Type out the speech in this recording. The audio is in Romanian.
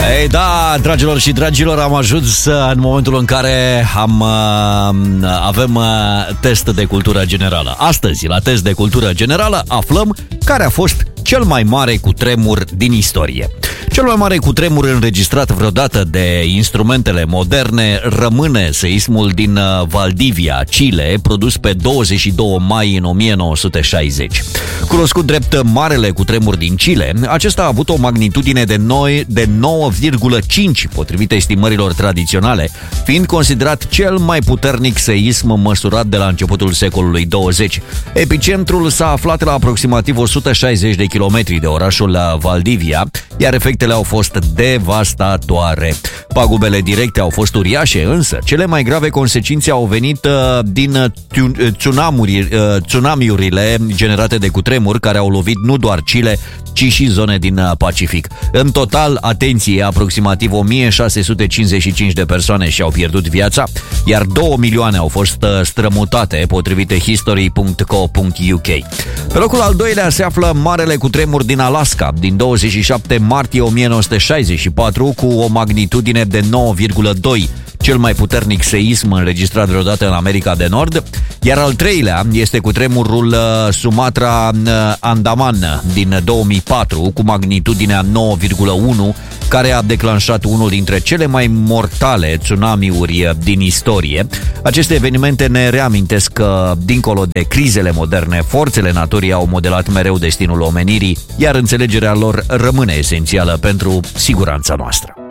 Ei da, dragilor și dragilor, am ajuns în momentul în care avem test de cultură generală. Astăzi, la test de cultură generală, aflăm care a fost cel mai mare cutremur din istorie. Cel mai mare cutremur înregistrat vreodată de instrumentele moderne rămâne seismul din Valdivia, Chile, produs pe 22 mai în 1960. Cunoscut drept Marele Cutremur din Chile, acesta a avut o magnitudine de 9,5 potrivit estimărilor tradiționale, fiind considerat cel mai puternic seism măsurat de la începutul secolului 20. Epicentrul s-a aflat la aproximativ 160 de kilometri de orașul Valdivia, iar efectele au fost devastatoare. Pagubele directe au fost uriașe, însă cele mai grave consecințe au venit din tsunamiurile generate de cutremur, care au lovit nu doar Chile, ci și zone din Pacific. În total, atenție, aproximativ 1655 de persoane și-au pierdut viața, iar 2 milioane au fost strămutate, potrivit history.co.uk. Pe locul al doilea se află Marele Cutremur din Alaska, din 27 martie 1964, cu o magnitudine de 9,2, cel mai puternic seism înregistrat vreodată în America de Nord, iar al treilea este cutremurul Sumatra-Andaman din 2004, cu magnitudinea 9,1, care a declanșat unul dintre cele mai mortale tsunamiuri din istorie. Aceste evenimente ne reamintesc că, dincolo de crizele moderne, forțele naturii au modelat mereu destinul omenirii, iar înțelegerea lor rămâne esențială pentru siguranța noastră.